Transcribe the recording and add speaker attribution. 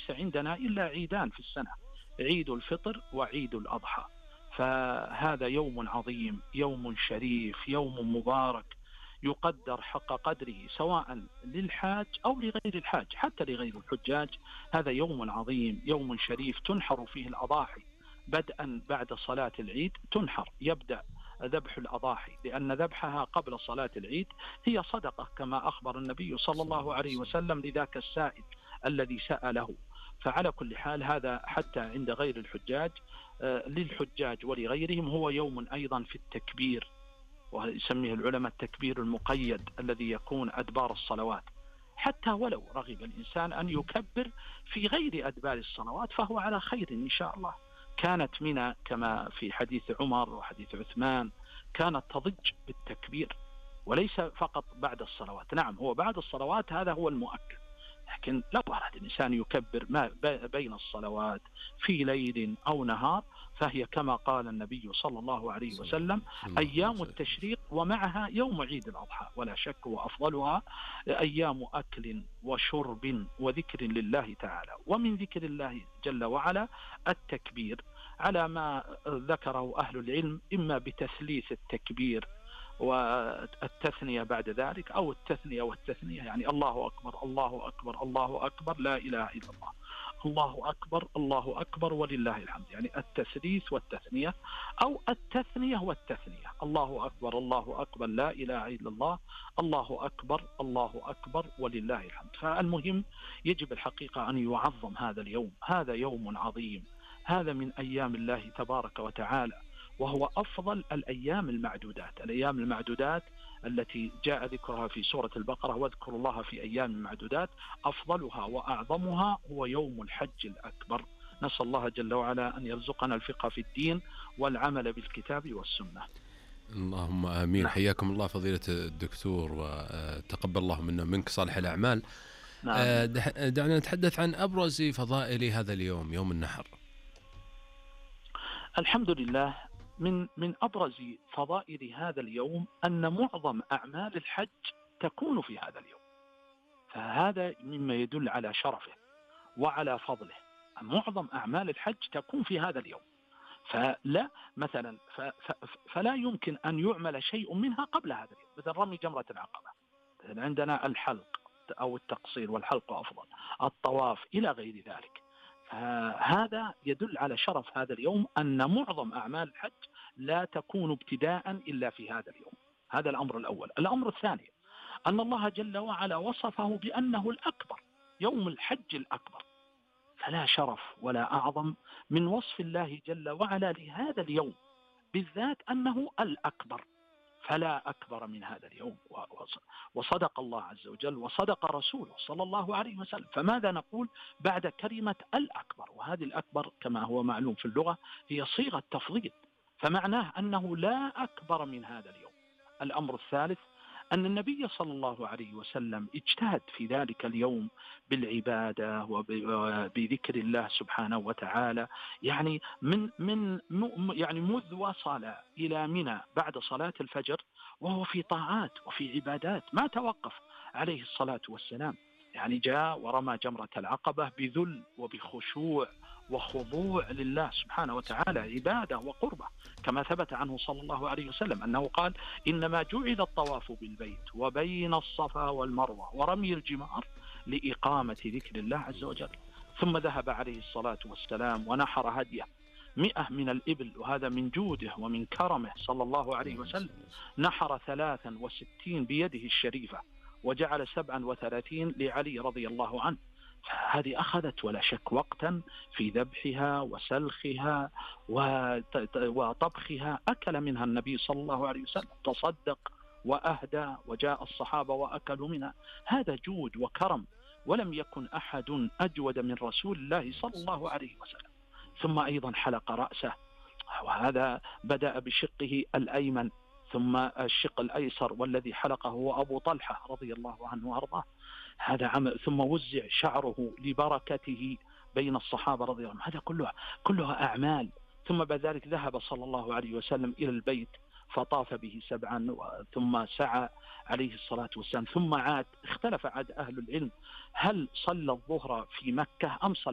Speaker 1: ليس عندنا إلا عيدان في السنة، عيد الفطر وعيد الأضحى. فهذا يوم عظيم، يوم شريف، يوم مبارك، يقدر حق قدره سواء للحاج أو لغير الحاج، حتى لغير الحجاج. هذا يوم عظيم، يوم شريف، تنحر فيه الأضاحي بدءا بعد صلاة العيد. تنحر، يبدأ ذبح الأضاحي، لأن ذبحها قبل صلاة العيد هي صدقة كما أخبر النبي صلى الله عليه وسلم لذاك السائل الذي سأله. فعلى كل حال هذا حتى عند غير الحجاج، للحجاج ولغيرهم هو يوم أيضا في التكبير، ويسميه العلماء التكبير المقيد الذي يكون أدبار الصلوات. حتى ولو رغب الإنسان أن يكبر في غير أدبار الصلوات فهو على خير إن شاء الله. كانت منى كما في حديث عمر وحديث عثمان كانت تضج بالتكبير، وليس فقط بعد الصلوات. نعم هو بعد الصلوات هذا هو المؤكد، لكن لو أراد الإنسان يكبر ما بين الصلوات في ليل أو نهار فهي كما قال النبي صلى الله عليه وسلم أيام التشريق ومعها يوم عيد الأضحى، ولا شك وأفضلها أيام أكل وشرب وذكر لله تعالى. ومن ذكر الله جل وعلا التكبير على ما ذكره أهل العلم، إما بتثليث التكبير والتثنية بعد ذلك، أو التثنية والتثنية، يعني الله أكبر الله أكبر الله أكبر لا إله إلا الله، الله أكبر الله أكبر ولله الحمد، يعني التثليث والتثنية، أو التثنية والتثنية، الله أكبر الله أكبر لا إله إلا الله، الله أكبر الله أكبر ولله الحمد. فالمهم يجب الحقيقة أن يعظم هذا اليوم، هذا يوم عظيم، هذا من أيام الله تبارك وتعالى، وهو أفضل الأيام المعدودات. الأيام المعدودات التي جاء ذكرها في سورة البقرة واذكروا الله في أيام معدودات، أفضلها وأعظمها هو يوم الحج الأكبر. نسأل الله جل وعلا أن يرزقنا الفقه في الدين والعمل بالكتاب والسنة.
Speaker 2: اللهم آمين. حياكم الله فضيلة الدكتور، وتقبل الله منا منك صالح الأعمال. دعنا نتحدث عن أبرز فضائل هذا اليوم، يوم النحر.
Speaker 1: الحمد لله، من أبرز فضائل هذا اليوم أن معظم أعمال الحج تكون في هذا اليوم، فهذا مما يدل على شرفه وعلى فضله. معظم أعمال الحج تكون في هذا اليوم، فلا مثلا فلا يمكن أن يعمل شيء منها قبل هذا اليوم، مثل رمي جمرة العقبة، عندنا الحلق أو التقصير، والحلق أفضل، الطواف إلى غير ذلك. هذا يدل على شرف هذا اليوم، أن معظم أعمال الحج لا تكون ابتداء إلا في هذا اليوم. هذا الأمر الأول. الأمر الثاني أن الله جل وعلا وصفه بأنه الأكبر، يوم الحج الأكبر، فلا شرف ولا أعظم من وصف الله جل وعلا لهذا اليوم بالذات أنه الأكبر، فلا أكبر من هذا اليوم. وصدق الله عز وجل وصدق رسوله صلى الله عليه وسلم. فماذا نقول بعد كلمة الأكبر؟ وهذه الأكبر كما هو معلوم في اللغة هي صيغة تفضيل، فمعناه أنه لا أكبر من هذا اليوم. الأمر الثالث أن النبي صلى الله عليه وسلم اجتهد في ذلك اليوم بالعبادة وبذكر الله سبحانه وتعالى، يعني يعني مذ وصل إلى منى بعد صلاة الفجر وهو في طاعات وفي عبادات، ما توقف عليه الصلاة والسلام. يعني جاء ورمى جمرة العقبة بذل وبخشوع وخضوع لله سبحانه وتعالى، عبادة وقربة، كما ثبت عنه صلى الله عليه وسلم أنه قال إنما جعل الطواف بالبيت وبين الصفا والمروة ورمي الجمار لإقامة ذكر الله عز وجل. ثم ذهب عليه الصلاة والسلام ونحر هديه 100 من الإبل، وهذا من جوده ومن كرمه صلى الله عليه وسلم. نحر 63 بيده الشريفة، وجعل 37 لعلي رضي الله عنه. هذه أخذت ولا شك وقتا في ذبحها وسلخها وطبخها. أكل منها النبي صلى الله عليه وسلم، تصدق وأهدى، وجاء الصحابة وأكلوا منها. هذا جود وكرم، ولم يكن أحد أجود من رسول الله صلى الله عليه وسلم. ثم أيضا حلق رأسه، وهذا بدأ بشقه الأيمن ثم الشق الأيسر، والذي حلقه هو أبو طلحة رضي الله عنه وأرضاه. هذا عمل. ثم وزع شعره لبركته بين الصحابة رضي الله عنهم. هذا كلها أعمال. ثم بعد ذلك ذهب صلى الله عليه وسلم إلى البيت فطاف به 7، ثم سعى عليه الصلاة والسلام، ثم عاد. اختلف عاد أهل العلم هل صلى الظهر في مكة أم صلى